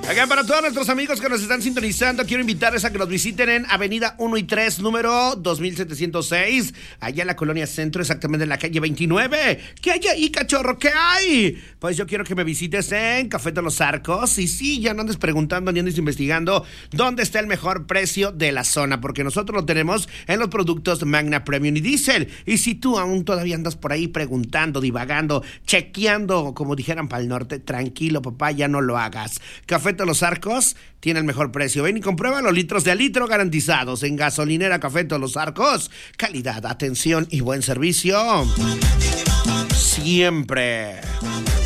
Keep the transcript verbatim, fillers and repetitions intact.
Acá para todos nuestros amigos que nos están sintonizando, quiero invitarles a que nos visiten en Avenida uno y tres, número dos mil setecientos seis, allá en la Colonia Centro, exactamente en la calle veintinueve. ¿Qué hay ahí, cachorro? ¿Qué hay? Pues yo quiero que me visites en Café de los Arcos. Y sí, ya no andes preguntando ni andes investigando dónde está el mejor precio de la zona, porque nosotros lo tenemos en los productos Magna Premium y Diesel. Y si tú aún todavía andas por ahí preguntando, divagando, chequeando, como dijeran para el norte, tranquilo, papá, ya no lo hagas. Café de los Arcos tiene el mejor precio. Ven y comprueba los litros de a litro garantizados en gasolinera Café de los Arcos. Calidad, atención y buen servicio siempre.